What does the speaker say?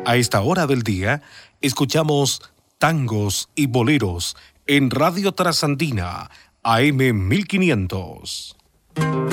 A esta hora del día, escuchamos tangos y boleros en Radio Trasandina, AM 1500.